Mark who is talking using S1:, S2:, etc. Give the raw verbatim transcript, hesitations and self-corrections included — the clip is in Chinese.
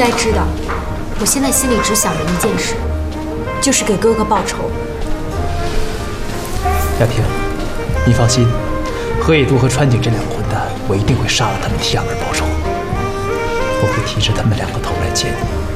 S1: 该知道，我现在心里只想着一件事，就是给哥哥报仇。
S2: 雅婷，你放心，何以都和川景这两个混蛋，我一定会杀了他们，替二儿报仇。我会提着他们两个头来见你。